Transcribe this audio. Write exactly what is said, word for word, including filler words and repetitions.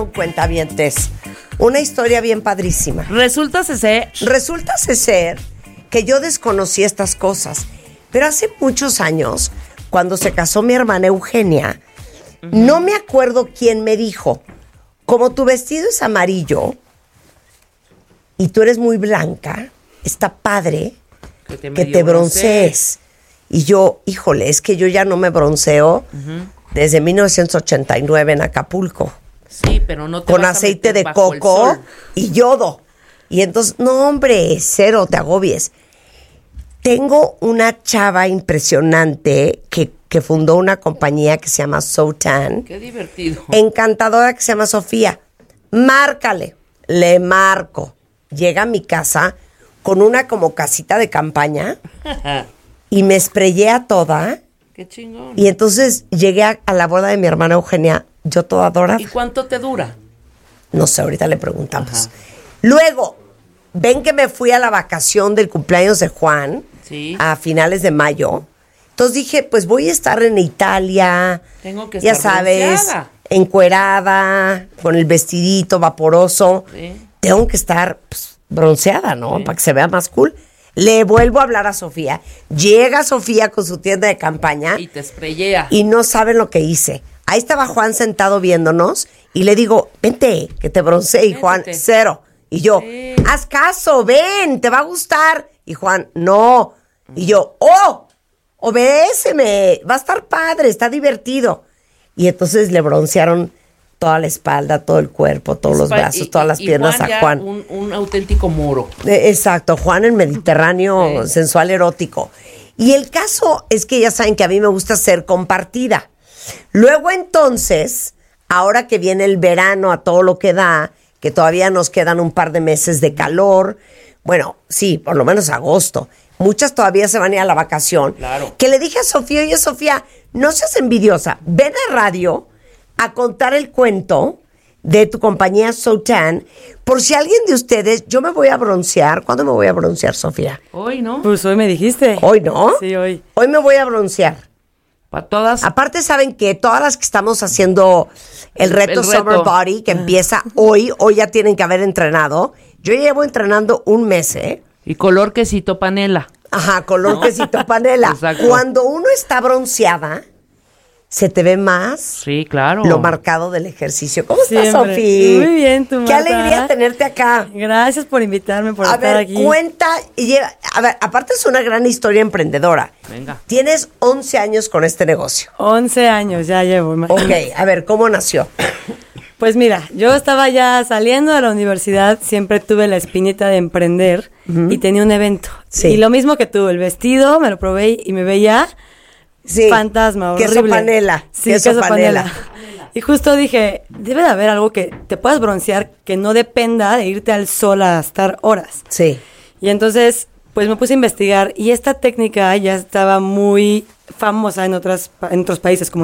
Cuentavientes, una historia bien padrísima. Resulta ser... Resulta ser que yo desconocí estas cosas, pero hace muchos años, cuando se casó mi hermana Eugenia, uh-huh. no me acuerdo quién me dijo, como tu vestido es amarillo y tú eres muy blanca, está padre que te, que te broncees. Y yo, híjole, es que yo ya no me bronceo uh-huh. desde mil novecientos ochenta y nueve en Acapulco. Sí, pero no te con vas aceite a de coco y yodo. Y entonces, no, hombre, cero, te agobies. Tengo una chava impresionante que, que fundó una compañía que se llama Sotan. Qué divertido. Encantadora, que se llama Sofía. Márcale. Le marco. Llega a mi casa con una como casita de campaña y me sprayea toda. Qué chingón. Y entonces llegué a, a la boda de mi hermana Eugenia, yo toda dorada. ¿Y cuánto te dura? No sé, ahorita le preguntamos. Ajá. Luego, ven que me fui a la vacación del cumpleaños de Juan, sí. a finales de mayo. Entonces dije, pues voy a estar en Italia. Tengo que ya estar sabes, bronceada. Encuerada, con el vestidito vaporoso. Sí. Tengo que estar pues, bronceada, ¿no? Sí. Para que se vea más cool. Le vuelvo a hablar a Sofía. Llega Sofía con su tienda de campaña. Y te sprayea. Y no saben lo que hice. Ahí estaba Juan sentado viéndonos. Y le digo, vente, que te broncee. Y Juan, Véntete. cero. Y yo, Sí. haz caso, ven, te va a gustar. Y Juan, no. Y yo, oh, obedéceme. Va a estar padre, está divertido. Y entonces le broncearon toda la espalda, todo el cuerpo, todos los brazos, y, todas las y piernas Juan a Juan. Un, un auténtico moro. Eh, exacto, Juan el Mediterráneo sí. sensual erótico. Y el caso es que ya saben que a mí me gusta ser compartida. Luego entonces, ahora que viene el verano a todo lo que da, que todavía nos quedan un par de meses de calor, bueno, sí, por lo menos agosto. Muchas todavía se van a ir a la vacación. Claro. Que le dije a Sofía, oye Sofía, no seas envidiosa, ven a radio a contar el cuento de tu compañía Sotan, por si alguien de ustedes, yo me voy a broncear. ¿Cuándo me voy a broncear, Sofía? Hoy, ¿no? Pues hoy me dijiste. ¿Hoy no? Sí, hoy. Hoy me voy a broncear. Para todas. Aparte, ¿saben qué? Todas las que estamos haciendo el reto, el reto. Summer Body, que empieza hoy, hoy ya tienen que haber entrenado. Yo llevo entrenando un mes, ¿eh? Y color quesito panela. Ajá, color quesito panela. Exacto. Cuando uno está bronceada, se te ve más Sí, claro. lo marcado del ejercicio. ¿Cómo estás, Siempre. Sofía? Muy bien, tú, Qué Marta. alegría tenerte acá. Gracias por invitarme, por A estar ver, aquí. cuenta, y lleva- a ver, aparte es una gran historia emprendedora. Venga. Tienes once años con este negocio. once años ya llevo. imagínate. Ok, a ver, ¿cómo nació? Pues mira, yo estaba ya saliendo de la universidad, siempre tuve la espinita de emprender y tenía un evento. Sí. Y lo mismo que tú, el vestido, me lo probé y me veía Sí. fantasma, horrible. Queso panela. Sí, queso, queso, panela. panela. Y justo dije, debe de haber algo que te puedas broncear que no dependa de irte al sol a estar horas. Sí. Y entonces, pues me puse a investigar y esta técnica ya estaba muy famosa en otras pa- en otros países como